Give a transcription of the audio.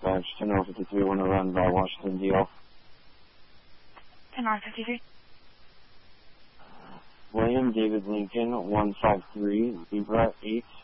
dispatch, 10-53, want to run by Washington, D.L. 10-53. William David Lincoln, 153, Zebra 8.